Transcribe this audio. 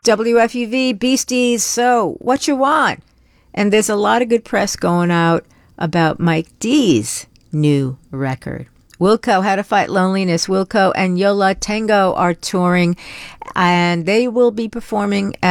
WFUV, Beasties, so what you want? And there's a lot of good press going out about Mike D's new record. Wilco, How to Fight Loneliness. Wilco and Yo La Tengo are touring, and they will be performing at